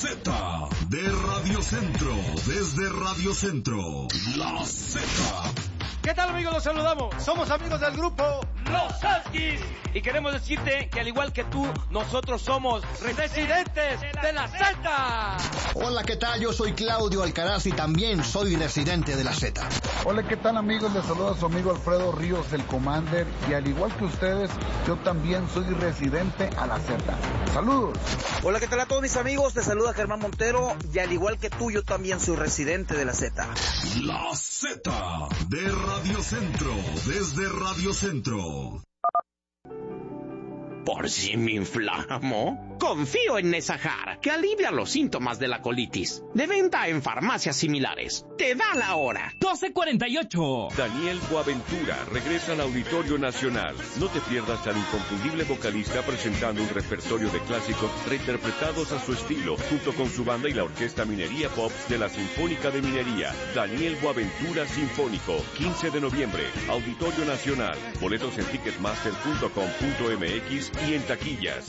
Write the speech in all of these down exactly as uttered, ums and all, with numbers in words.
Z de Radio Centro, desde Radio Centro, La Z. ¿Qué tal, amigos? Los saludamos. Somos amigos del grupo Los Huskies. Y queremos decirte que al igual que tú, nosotros somos residentes de la Z. Hola, ¿qué tal? Yo soy Claudio Alcaraz y también soy residente de la Z. Hola, ¿qué tal, amigos? Les saluda su amigo Alfredo Ríos, el Commander. Y al igual que ustedes, yo también soy residente a la Z. ¡Saludos! Hola, ¿qué tal a todos mis amigos? Te saluda Germán Montero. Y al igual que tú, yo también soy residente de la Z. La Z de Radio Centro, desde Radio Centro. ¿Por si me inflamo? Confío en Nesajar, que alivia los síntomas de la colitis. De venta en farmacias similares. Te da la hora. doce cuarenta y ocho. Daniel Boaventura regresa al Auditorio Nacional. No te pierdas al inconfundible vocalista presentando un repertorio de clásicos reinterpretados a su estilo, junto con su banda y la Orquesta Minería Pop de la Sinfónica de Minería. Daniel Boaventura Sinfónico, quince de noviembre, Auditorio Nacional. Boletos en ticketmaster punto com punto m x y en taquillas.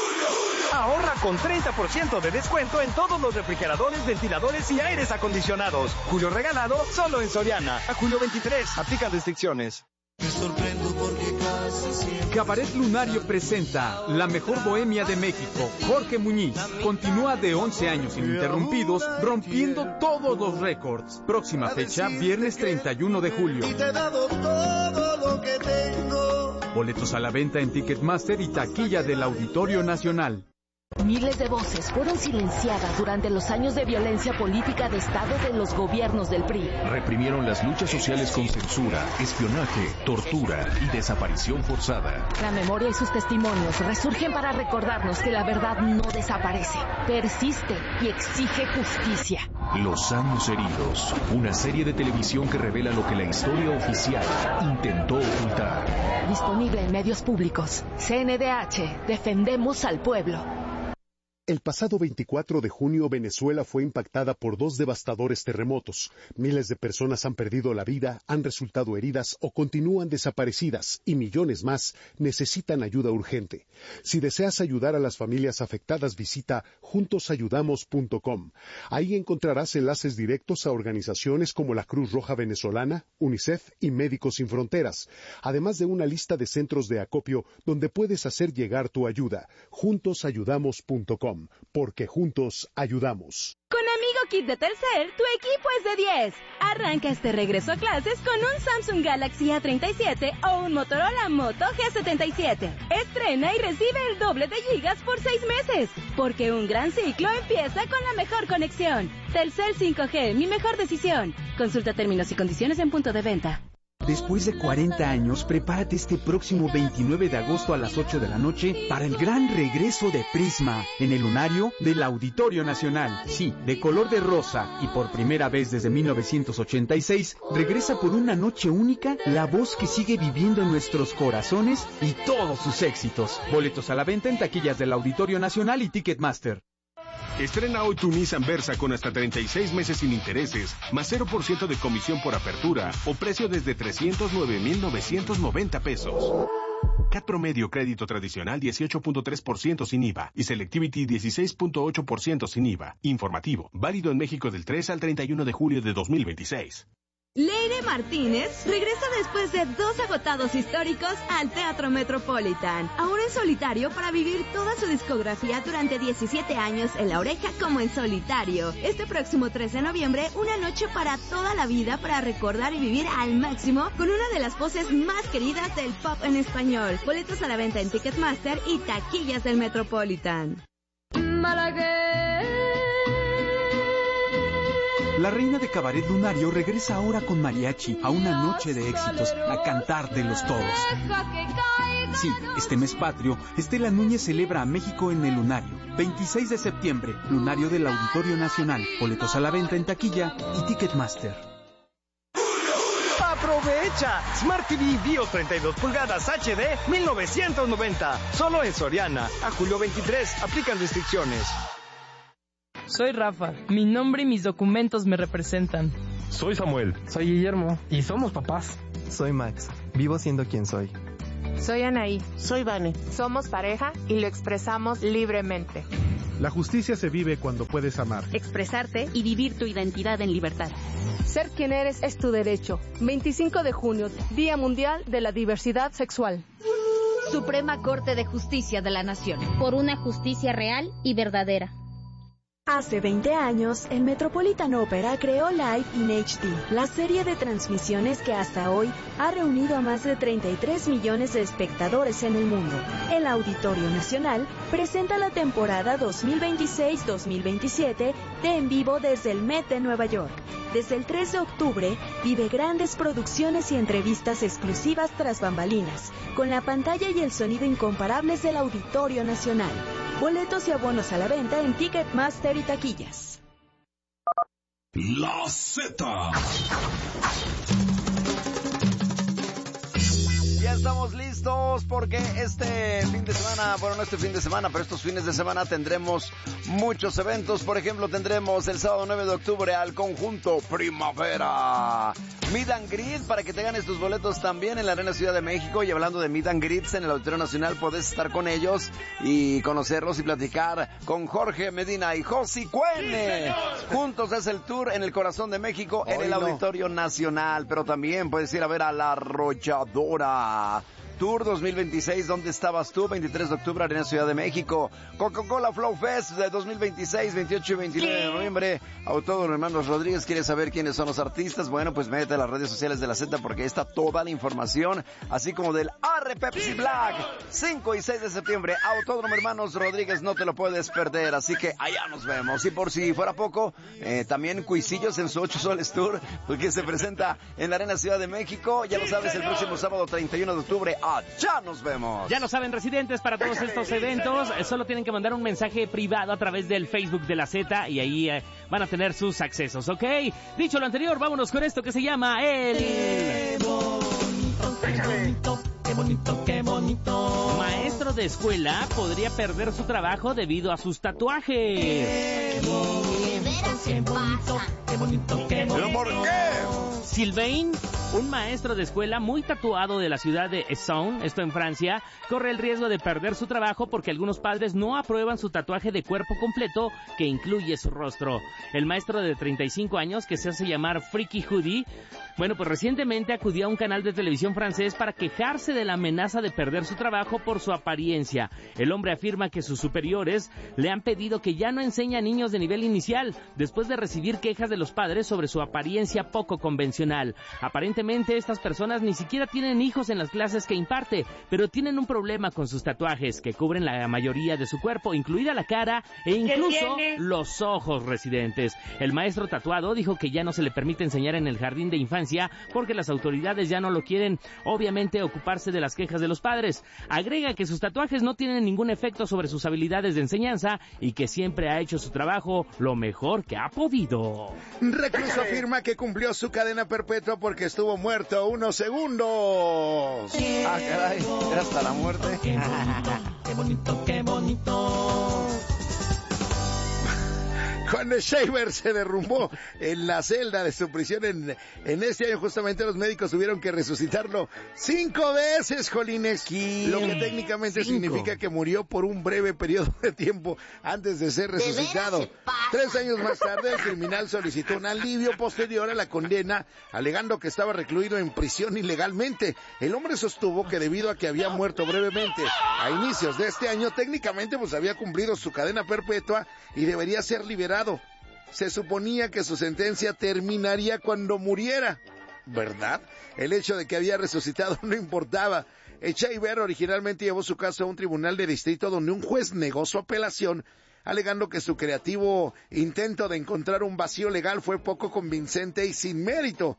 Ahorra con treinta por ciento de descuento en todos los refrigeradores, ventiladores y aires acondicionados. Julio regalado solo en Soriana. A julio veintitrés. Aplican restricciones. Me sorprendo porque casi siempre... Cabaret Lunario presenta La Mejor Bohemia de México. Jorge Muñiz continúa de once años ininterrumpidos, rompiendo todos los récords. Próxima fecha, viernes treinta y uno de julio. Y te he dado todo lo que tengo. Boletos a la venta en Ticketmaster y taquilla del Auditorio Nacional. Miles de voces fueron silenciadas durante los años de violencia política de Estado de los gobiernos del P R I. Reprimieron las luchas sociales con censura, espionaje, tortura y desaparición forzada. La memoria y sus testimonios resurgen para recordarnos que la verdad no desaparece, persiste y exige justicia. Los años heridos, una serie de televisión que revela lo que la historia oficial intentó ocultar. Disponible en medios públicos. C N D H, defendemos al pueblo. El pasado veinticuatro de junio, Venezuela fue impactada por dos devastadores terremotos. Miles de personas han perdido la vida, han resultado heridas o continúan desaparecidas, y millones más necesitan ayuda urgente. Si deseas ayudar a las familias afectadas, visita juntos ayudamos punto com. Ahí encontrarás enlaces directos a organizaciones como la Cruz Roja Venezolana, UNICEF y Médicos Sin Fronteras, además de una lista de centros de acopio donde puedes hacer llegar tu ayuda. juntos ayudamos punto com. Porque juntos ayudamos. Con Amigo Kit de Telcel, tu equipo es de diez. Arranca este regreso a clases con un Samsung Galaxy A treinta y siete o un Motorola Moto G setenta y siete. Estrena y recibe el doble de gigas por seis meses. Porque un gran ciclo empieza con la mejor conexión. Telcel cinco G, mi mejor decisión. Consulta términos y condiciones en punto de venta. Después de cuarenta años, prepárate este próximo veintinueve de agosto a las ocho de la noche para el gran regreso de Prisma en el lunario del Auditorio Nacional. Sí, de color de rosa y por primera vez desde mil novecientos ochenta y seis, regresa por una noche única la voz que sigue viviendo en nuestros corazones y todos sus éxitos. Boletos a la venta en taquillas del Auditorio Nacional y Ticketmaster. Estrena hoy tu Nissan Versa con hasta treinta y seis meses sin intereses, más cero por ciento de comisión por apertura o precio desde trescientos nueve mil novecientos noventa pesos. C A T promedio crédito tradicional dieciocho punto tres por ciento sin I V A y Selectivity dieciséis punto ocho por ciento sin I V A. Informativo, válido en México del tres al treinta y uno de julio de dos mil veintiséis. Leire Martínez regresa después de dos agotados históricos al Teatro Metropolitan, ahora en solitario para vivir toda su discografía durante diecisiete años en La Oreja como en solitario. Este próximo trece de noviembre, una noche para toda la vida para recordar y vivir al máximo con una de las voces más queridas del pop en español. Boletos a la venta en Ticketmaster y taquillas del Metropolitan. Malagueña. La reina de Cabaret Lunario regresa ahora con mariachi a una noche de éxitos, a cantar de los todos. Sí, este mes patrio, Estela Núñez celebra a México en el Lunario. veintiséis de septiembre, Lunario del Auditorio Nacional. Boletos a la venta en taquilla y Ticketmaster. ¡Aprovecha! Smart T V BIOS treinta y dos pulgadas H D mil novecientos noventa. Solo en Soriana. A julio veintitrés. Aplican restricciones. Soy Rafa. Mi nombre y mis documentos me representan. Soy Samuel. Soy Guillermo. Y somos papás. Soy Max. Vivo siendo quien soy. Soy Anaí. Soy Vane. Somos pareja y lo expresamos libremente. La justicia se vive cuando puedes amar, expresarte y vivir tu identidad en libertad. Ser quien eres es tu derecho. veinticinco de junio, Día Mundial de la Diversidad Sexual. Suprema Corte de Justicia de la Nación. Por una justicia real y verdadera. Hace veinte años, el Metropolitan Opera creó Live in H D, la serie de transmisiones que hasta hoy ha reunido a más de treinta y tres millones de espectadores en el mundo. El Auditorio Nacional presenta la temporada dos mil veintiséis dos mil veintisiete de En Vivo desde el Met de Nueva York. Desde el tres de octubre, vive grandes producciones y entrevistas exclusivas tras bambalinas, con la pantalla y el sonido incomparables del Auditorio Nacional. Boletos y abonos a la venta en Ticketmaster y taquillas. La Z. Ya estamos listos porque este fin de semana, bueno, no este fin de semana, pero estos fines de semana tendremos muchos eventos. Por ejemplo, tendremos el sábado nueve de octubre al conjunto Primavera. Meet and Greet para que te ganes tus boletos también en la Arena Ciudad de México. Y hablando de Meet and Greets en el Auditorio Nacional, podés estar con ellos y conocerlos y platicar con Jorge Medina y Josi Cuene. Sí, juntos es el tour en el corazón de México, Hoy en el no. Auditorio Nacional. Pero también puedes ir a ver a La Arrolladora. Tour dos mil veintiséis, ¿dónde estabas tú? veintitrés de octubre, Arena Ciudad de México. Coca-Cola Flow Fest de dos mil veintiséis, veintiocho y veintinueve de noviembre. Autódromo Hermanos Rodríguez. ¿Quieres saber quiénes son los artistas? Bueno, pues métete a las redes sociales de la Z porque ahí está toda la información, así como del Arre Pepsi Black. cinco y seis de septiembre, Autódromo Hermanos Rodríguez, no te lo puedes perder, así que allá nos vemos. Y por si fuera poco, eh, también Cuisillos en su ocho Soles Tour, porque se presenta en la Arena Ciudad de México. Ya lo sabes, el próximo sábado treinta y uno de octubre. ¡Allá nos vemos! Ya lo saben, residentes, para todos estos eventos eh, solo tienen que mandar un mensaje privado a través del Facebook de la Z y ahí eh, van a tener sus accesos, ¿ok? Dicho lo anterior, vámonos con esto que se llama el... ¡Qué bonito, qué bonito, qué bonito, qué bonito! Maestro de escuela podría perder su trabajo debido a sus tatuajes. ¡Qué bonito, qué bonito, qué bonito, qué bonito! ¿Pero por qué? Sylvain, un maestro de escuela muy tatuado de la ciudad de Essonne, esto en Francia, corre el riesgo de perder su trabajo porque algunos padres no aprueban su tatuaje de cuerpo completo que incluye su rostro. El maestro de treinta y cinco años, que se hace llamar Freaky Hoodie, bueno, pues recientemente acudió a un canal de televisión francés para quejarse de la amenaza de perder su trabajo por su apariencia. El hombre afirma que sus superiores le han pedido que ya no enseñe a niños de nivel inicial, después de recibir quejas de los padres sobre su apariencia poco convencional. Aparentemente estas personas ni siquiera tienen hijos en las clases que imparte, pero tienen un problema con sus tatuajes que cubren la mayoría de su cuerpo, incluida la cara e incluso los ojos, residentes. El maestro tatuado dijo que ya no se le permite enseñar en el jardín de infancia porque las autoridades ya no lo quieren, obviamente, ocuparse de las quejas de los padres. Agrega que sus tatuajes no tienen ningún efecto sobre sus habilidades de enseñanza y que siempre ha hecho su trabajo lo mejor que ha podido. Recluso afirma que cumplió su cadena perpetua porque estuvo muerto unos segundos. Ah, caray, era hasta la muerte. Qué bonito, qué bonito, qué bonito. Cuando Shaver se derrumbó en la celda de su prisión en, en este año, justamente los médicos tuvieron que resucitarlo cinco veces, jolines. ¿Qué? Lo que técnicamente Cinco. significa que murió por un breve periodo de tiempo antes de ser resucitado. ¿De Tres años más tarde, el criminal solicitó un alivio posterior a la condena, alegando que estaba recluido en prisión ilegalmente. El hombre sostuvo que debido a que había muerto brevemente a inicios de este año, técnicamente pues había cumplido su cadena perpetua y debería ser liberado. Se suponía que su sentencia terminaría cuando muriera, ¿verdad? El hecho de que había resucitado no importaba. Shaver originalmente llevó su caso a un tribunal de distrito donde un juez negó su apelación, alegando que su creativo intento de encontrar un vacío legal fue poco convincente y sin mérito.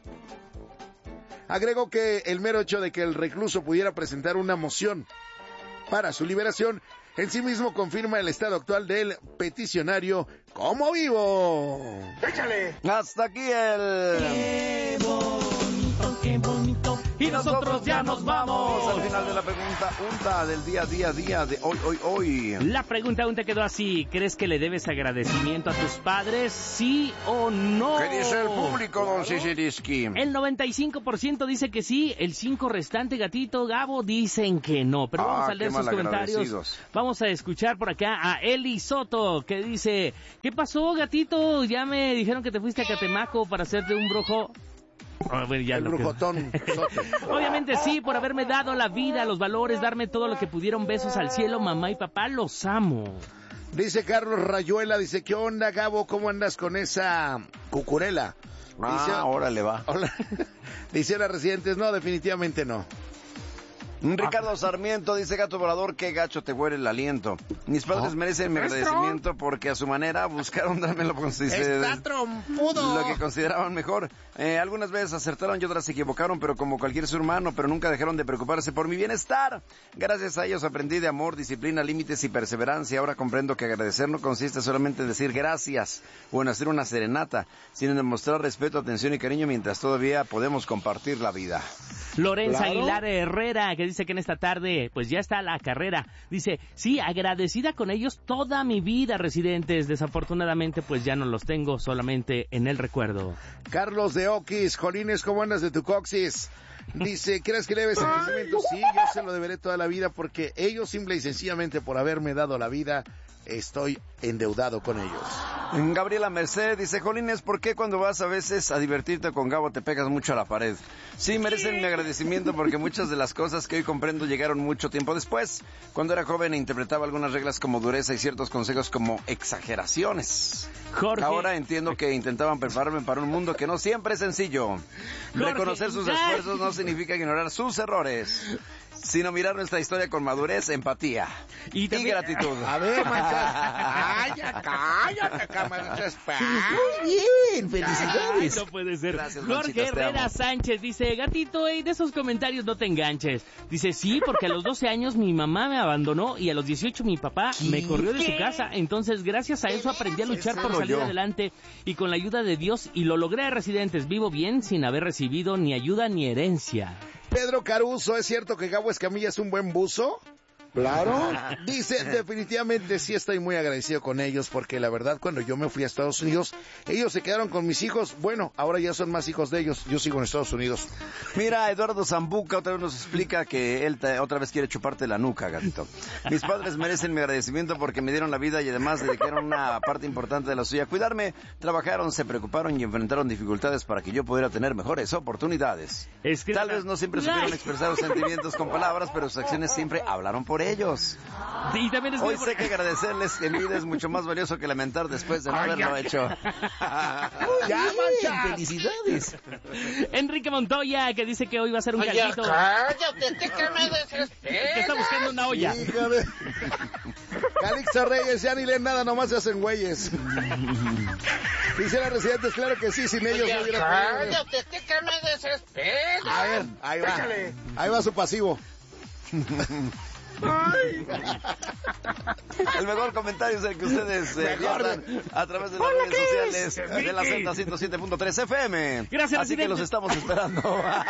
Agregó que el mero hecho de que el recluso pudiera presentar una moción para su liberación en sí mismo confirma el estado actual del peticionario como vivo. ¡Échale! Hasta aquí el... ¡Qué bonito, qué bonito, Y nosotros ya nos vamos. Al final de la pregunta unta del día, día, día de hoy, hoy, hoy. La pregunta unta quedó así. ¿Crees que le debes agradecimiento a tus padres? ¿Sí o no? ¿Qué dice el público, don Sisiriski? El noventa y cinco por ciento dice que sí. El cinco por ciento restante, Gatito, Gabo, dicen que no. Pero vamos ah, a leer sus comentarios. Vamos a escuchar por acá a Eli Soto, que dice: ¿qué pasó, Gatito? Ya me dijeron que te fuiste a Catemaco para hacerte un brujo. Oh, bueno, ya el brujotón. Obviamente sí, por haberme dado la vida, los valores, darme todo lo que pudieron. Besos al cielo, mamá y papá, los amo. Dice Carlos Rayuela, dice: ¿qué onda, Gabo? ¿Cómo andas con esa cucurela? Dice, ah, órale va. Hola. Dice a residentes: no, definitivamente no. Ricardo Sarmiento dice: Gato Volador, qué gacho te huele el aliento. Mis padres oh. merecen mi agradecimiento porque a su manera buscaron darme lo, Está trompudo. lo que consideraban mejor. Eh, algunas veces acertaron y otras se equivocaron, pero como cualquier ser humano, pero nunca dejaron de preocuparse por mi bienestar. Gracias a ellos aprendí de amor, disciplina, límites y perseverancia. Ahora comprendo que agradecer no consiste solamente en decir gracias o en hacer una serenata, sino en demostrar respeto, atención y cariño mientras todavía podemos compartir la vida. Lorenza ¿Claro? Aguilar Herrera, que dice que en esta tarde pues ya está la carrera. Dice: sí, agradecida con ellos toda mi vida, residentes. Desafortunadamente pues ya no los tengo, solamente en el recuerdo. Carlos de Oquis, Jolines, ¿cómo andas de tu coxis? Dice: ¿crees que le debes agradecimiento? Sí, yo se lo deberé toda la vida porque ellos simple y sencillamente por haberme dado la vida estoy endeudado con ellos. Gabriela Merced dice: Jolines, ¿por qué cuando vas a veces a divertirte con Gabo te pegas mucho a la pared? Sí, merecen mi agradecimiento porque muchas de las cosas que hoy comprendo llegaron mucho tiempo después. Cuando era joven e interpretaba algunas reglas como dureza y ciertos consejos como exageraciones. Jorge. Ahora entiendo que intentaban prepararme para un mundo que no siempre es sencillo. Jorge. Reconocer sus esfuerzos no significa ignorar sus errores, sino mirar nuestra historia con madurez, empatía y, y gratitud. A ver, mancha. Cállate, cállate, cállate. Muy bien, felicidades. Ay, no puede ser. Gracias, Jorge manchitas, Herrera Sánchez dice: Gatito, hey, de esos comentarios no te enganches. Dice: sí, porque a los doce años mi mamá me abandonó y a los dieciocho mi papá ¿Qué? me corrió de su casa. Entonces, gracias a eso aprendí a luchar por salir yo. adelante y con la ayuda de Dios y lo logré, residentes. Vivo bien sin haber recibido ni ayuda ni herencia. Pedro Caruso, ¿es cierto que Gabo Escamilla es un buen buzo? Claro. Dice: definitivamente sí estoy muy agradecido con ellos porque la verdad cuando yo me fui a Estados Unidos, ellos se quedaron con mis hijos. Bueno, ahora ya son más hijos de ellos. Yo sigo en Estados Unidos. Mira, Eduardo Zambuca otra vez nos explica que él te, otra vez quiere chuparte la nuca, gatito. Mis padres merecen mi agradecimiento porque me dieron la vida y además dedicaron una parte importante de la suya a cuidarme. Trabajaron, se preocuparon y enfrentaron dificultades para que yo pudiera tener mejores oportunidades. Es que... Tal vez no siempre supieron expresar los sentimientos con palabras, pero sus acciones siempre hablaron por ellos. Y también es Hoy sé que agradecerles en vida es mucho más valioso que lamentar después de no Ay, haberlo ya. hecho. ¡Ya, mancha! ¡Felicidades! Enrique Montoya, que dice que hoy va a ser un Ay, caldito. ¡Cállate, que me desesperas! Que está buscando una olla. Híjole. Calixto Reyes, ya ni leen nada, nomás se hacen güeyes. Dice la residentes, claro que sí, sin ellos Oye, no hubiera cállate, que me desesperas. A ver, ahí va. Échale. Ahí va su pasivo. Ay. El mejor comentario es el que ustedes eh, guardan a través de las Hola, redes sociales de la Z ciento siete punto tres F M. Gracias, Así residente. que los estamos esperando.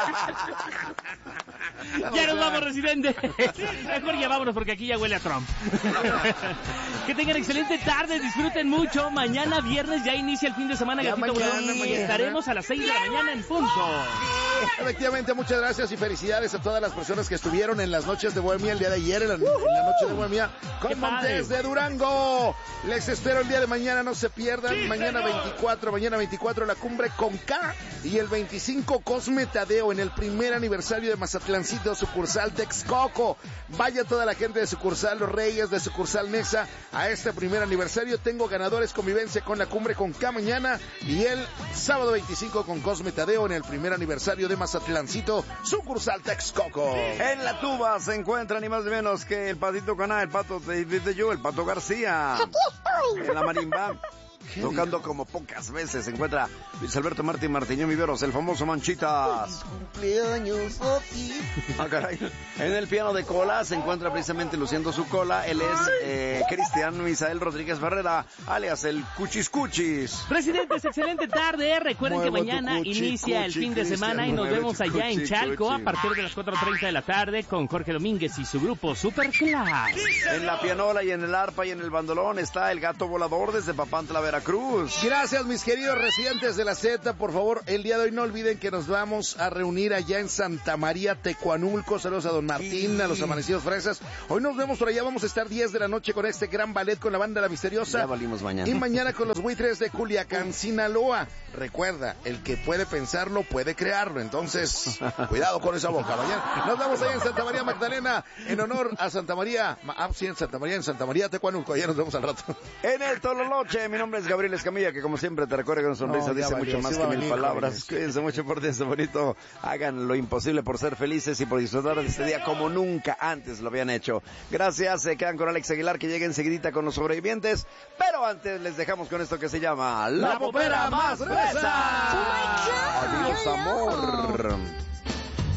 Ya nos vamos, residente. Mejor ya vámonos porque aquí ya huele a Trump. Que tengan excelente tarde, disfruten mucho. Mañana viernes ya inicia el fin de semana, ya Gatito mañana, mañana. Y estaremos a las seis de la mañana en punto. Efectivamente, muchas gracias y felicidades a todas las personas que estuvieron en las noches de Bohemia el día de ayer, en la, en la noche de Bohemia, con Montes de Durango. Les espero el día de mañana, no se pierdan. Sí, mañana señor. veinticuatro, mañana veinticuatro la cumbre con K y el veinticinco Cosme Tadeo en el primer aniversario de Mazatlancito, sucursal Texcoco. Vaya toda la gente de sucursal Los Reyes, de sucursal Nesa, a este primer aniversario. Tengo ganadores, convivencia con la cumbre con K mañana y el sábado veinticinco con Cosme Tadeo en el primer aniversario de Mazatlancito, sucursal Texcoco. En la tuba se encuentra ni más ni menos que el Patito Caná, el Pato de, de, de yo, el Pato García. En la marimba, tocando dijo? Como pocas veces. Se encuentra Luis Alberto Martín Martiñón Viveros, el famoso Manchitas. Cumpleaños a ti. Ah, caray. En el piano de cola se encuentra precisamente luciendo su cola. Él es eh, Cristian Misael Rodríguez Barrera, alias el Cuchis Cuchis. Residentes, excelente tarde. Recuerden Muevo que mañana cuchi, inicia cuchi, el fin de Cristian, semana y nos vemos allá cuchi, en Chalco cuchi. a partir de las cuatro treinta de la tarde con Jorge Domínguez y su grupo Super Class. En la pianola y en el arpa y en el bandolón está el gato volador desde Papantla, Veracruz. Gracias, mis queridos residentes de la Z. Por favor, el día de hoy no olviden que nos vamos a reunir allá en Santa María, Tecuanulco. Saludos a don Martín, sí. a los amanecidos fresas. Hoy nos vemos por allá, vamos a estar diez de la noche con este gran ballet con la banda La Misteriosa. Ya valimos mañana. Y mañana con los buitres de Culiacán, Sinaloa. Recuerda, el que puede pensarlo, puede crearlo. Entonces, cuidado con esa boca. Mañana nos vemos allá en Santa María Magdalena, en honor a Santa María. Ah, sí, en Santa María, en Santa María, Tecuanulco. Allá nos vemos al rato. En el Tololoche, mi nombre es Gabriel Escamilla, que como siempre te recuerda que una sonrisa no, dice valió, mucho más sí que mil venir, palabras. Jóvenes. Cuídense mucho por este bonito. Hagan lo imposible por ser felices y por disfrutar de este día como nunca antes lo habían hecho. Gracias, se quedan con Alex Aguilar, que llega enseguidita con los sobrevivientes. Pero antes les dejamos con esto que se llama La, La Popera Más Fresa. Oh Adiós, amor.